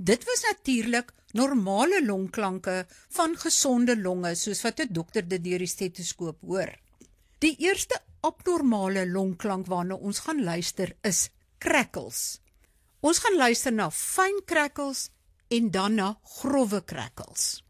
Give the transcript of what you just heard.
Dit was natuurlik normale longklanke van gesonde longe, soos wat 'n dokter dit deur die stetoskoop hoor. Die eerste abnormale longklank waarna ons gaan luister is crackles. Ons gaan luister na fyn crackles en dan na growwe crackles.